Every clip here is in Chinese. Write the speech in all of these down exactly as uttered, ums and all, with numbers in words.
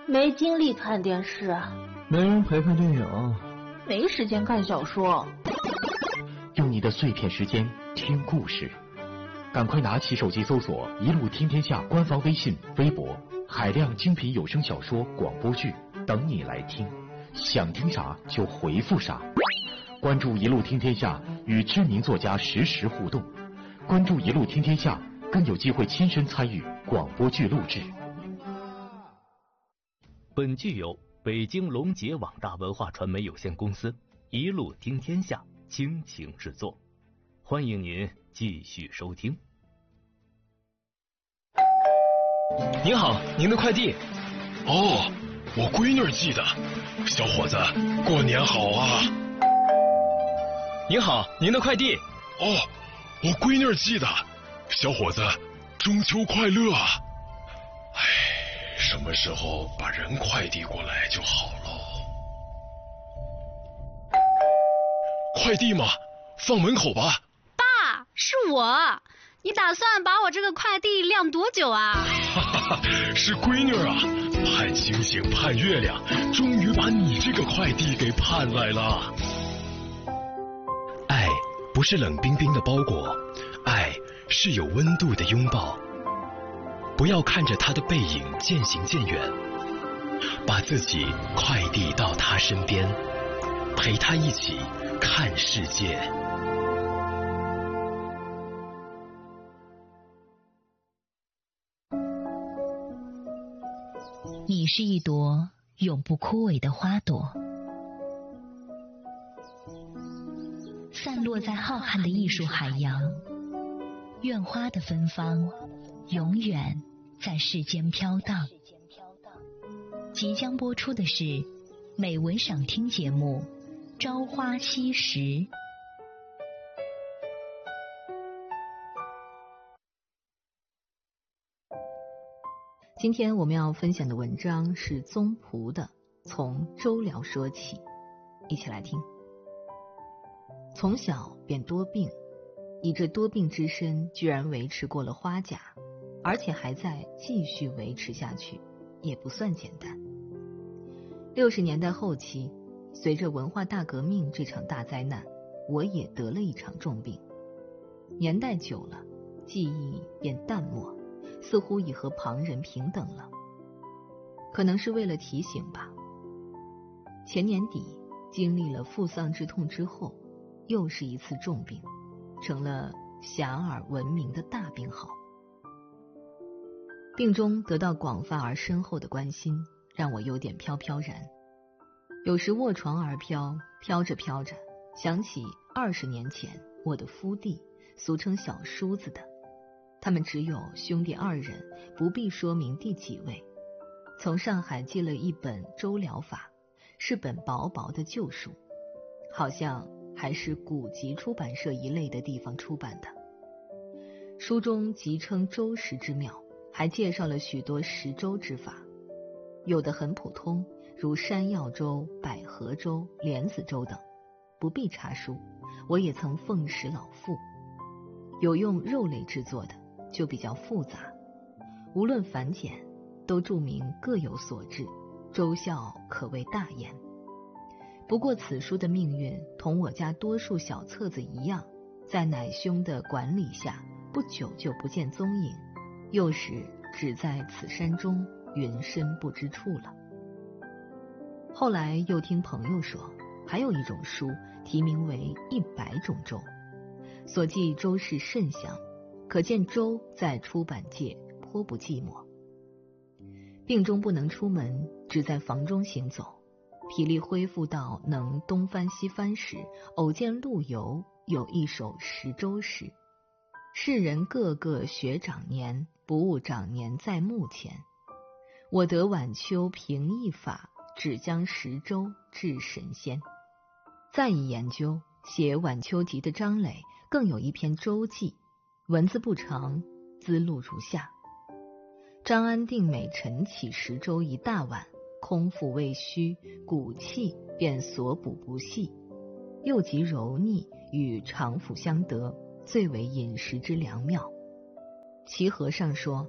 没精力看电视啊， 没人陪看电影， 没时间看小说。 用你的碎片时间听故事，赶快拿起手机搜索一路听天下官方微信、微博，海量精品有声小说、广播剧等你来听，想听啥就回复啥。关注一路听天下，与知名作家实时互动。关注一路听天下，更有机会亲身参与广播剧录制。 本剧由北京龙杰网大文化传媒有限公司一路听天下倾情制作，欢迎您继续收听。 您好，您的快递。 哦，我闺女寄的。小伙子，过年好啊！ 您好，您的快递。 哦，我闺女寄的。小伙子，中秋快乐啊！哎，什么时候把人快递过来就好喽？快递吗？放门口吧。 爸，是我。你打算把我这个快递晾多久啊？ 哈哈，是闺女啊，盼星星盼月亮，终于把你这个快递给盼来了。 爱不是冷冰冰的包裹，爱是有温度的拥抱。不要看着他的背影渐行渐远，把自己快递到他身边，陪他一起看世界。 你是一朵永不枯萎的花朵，散落在浩瀚的艺术海洋。愿花的芬芳永远在世间飘荡。即将播出的是美文赏听节目《朝花夕拾》。 今天我们要分享的文章是宗璞的《从周辽说起》，一起来听。从小便多病，以这多病之身居然维持过了花甲，而且还在继续维持下去，也不算简单。六十年代后期，随着文化大革命这场大灾难，我也得了一场重病。年代久了，记忆便淡漠，似乎已和旁人平等了。可能是为了提醒吧。前年底经历了父丧之痛之后，又是一次重病，成了遐迩闻名的大病号。病中得到广泛而深厚的关心，让我有点飘飘然。有时卧床而飘，飘着飘着，想起二十年前我的夫弟，俗称小叔子的，他们只有兄弟二人，不必说明第几位。从上海寄了一本《周辽法》，是本薄薄的旧书，好像还是古籍出版社一类的地方出版的。书中即称周石之妙，还介绍了许多石周之法，有的很普通，如山药粥、百合粥、莲子粥等，不必查书，我也曾奉食老父。有用肉类制作的，就比较复杂，无论繁简，都注明各有所志，周效可谓大焉。不过此书的命运同我家多数小册子一样，在奶兄的管理下，不久就不见踪影，又是只在此山中，云深不知处了。后来又听朋友说，还有一种书题名为一百种粥，所记周氏甚详，可见周在出版界颇不寂寞。病中不能出门，只在房中行走，体力恢复到能东翻西翻时，偶见陆游有一首石周诗：世人个个学长年，不误长年在目前。我得晚秋平易法，只将石周治神仙。再一研究，写晚秋集的张磊更有一篇周记，文字不长，资录如下：张安定每晨起石周一大碗，空腹未虚，骨气便所补不细，又极柔腻，与肠腑相得，最为饮食之良妙。其和尚说，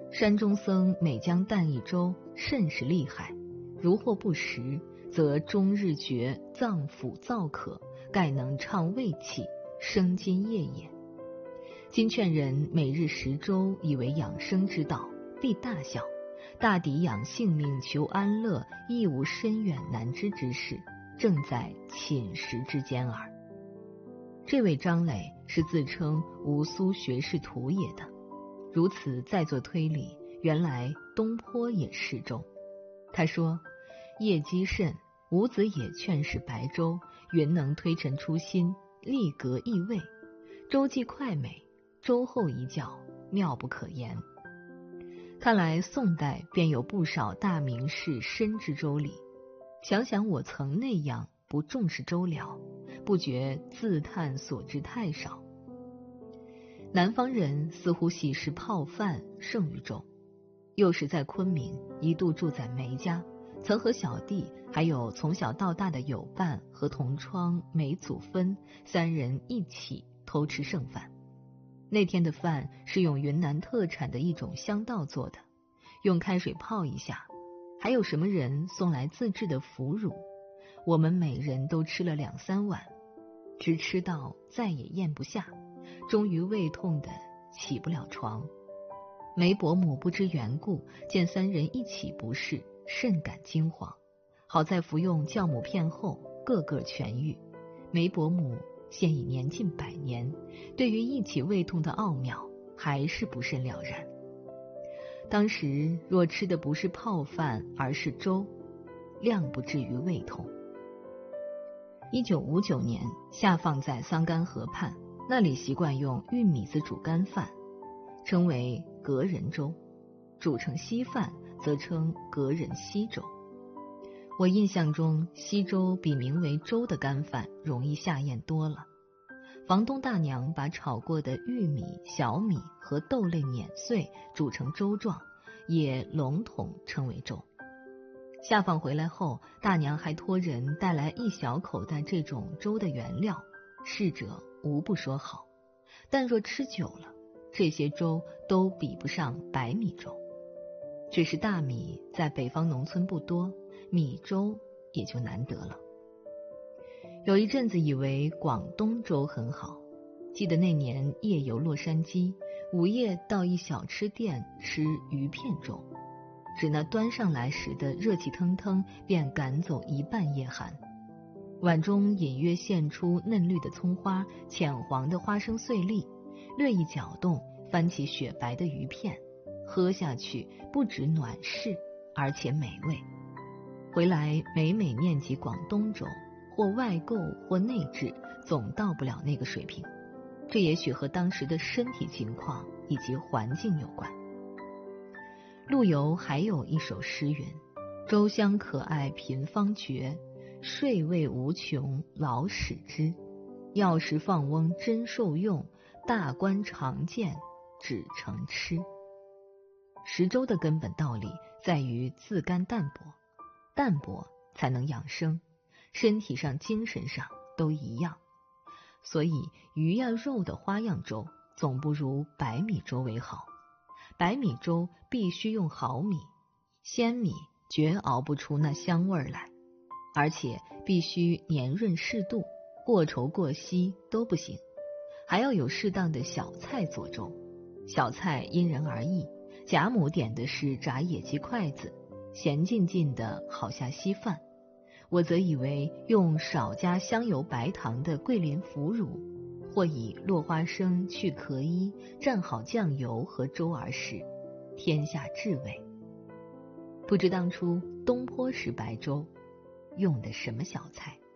山中僧每将啖一粥，甚是厉害，如或不食，则终日觉脏腑燥渴，盖能畅胃气，生津液也。今劝人每日食粥，以为养生之道，必大效，大抵养性命求安乐，亦无深远难知之事，正在寝食之间耳。这位张磊是自称吴苏学士徒也的，如此再做推理，原来东坡也嗜粥。他说夜饥甚，伍子也劝食白粥，云能推陈出新，立格益味，粥既快美，粥后一觉，妙不可言。看来宋代便有不少大名士深知粥理，想想我曾那样不重视粥疗，不觉自叹所知太少。南方人似乎喜食泡饭胜于粥，又是在昆明一度住在梅家，曾和小弟还有从小到大的友伴和同窗梅祖芬三人一起偷吃剩饭。那天的饭是用云南特产的一种香稻做的，用开水泡一下，还有什么人送来自制的腐乳，我们每人都吃了两三碗，直吃到再也咽不下，终于胃痛的起不了床。梅伯母不知缘故，见三人一起不适，甚感惊慌，好在服用酵母片后，个个痊愈。梅伯母现已年近百年，对于一起胃痛的奥妙还是不甚了然。当时若吃的不是泡饭，而是粥，谅不至于胃痛。一九五九年下放在桑干河畔，那里习惯用玉米子煮干饭，称为隔人粥，煮成稀饭则称隔人稀粥。我印象中稀粥比名为粥的干饭容易下咽多了。房东大娘把炒过的玉米、小米和豆类碾碎煮成粥状，也笼统称为粥。下放回来后，大娘还托人带来一小口袋这种粥的原料，侍者无不说好。但若吃久了，这些粥都比不上白米粥。只是大米在北方农村不多，米粥也就难得了。有一阵子以为广东粥很好，记得那年夜游洛杉矶，午夜到一小吃店吃鱼片粥，只那端上来时的热气腾腾，便赶走一半夜寒。碗中隐约现出嫩绿的葱花，浅黄的花生碎粒，略一搅动，翻起雪白的鱼片，喝下去不止暖适，而且美味。回来每每念及广东粥，或外购或内制，总到不了那个水平。这也许和当时的身体情况以及环境有关。陆游还有一首诗云：粥香可爱品方绝，睡味无穷老始知。药食放翁真受用，大官常见只成吃。食粥的根本道理在于自甘淡泊，淡泊才能养生，身体上精神上都一样。所以鱼呀肉的花样粥总不如白米粥为好。白米粥必须用好米，鲜米绝熬不出那香味来，而且必须黏润适度，过稠过稀都不行。还要有适当的小菜做粥，小菜因人而异，贾母点的是炸野鸡筷子，咸浸浸的好下稀饭。我则以为用少加香油白糖的桂林腐乳，或以落花生去壳衣，蘸好酱油和粥而食，天下至味。不知当初东坡食白粥用的什么小菜。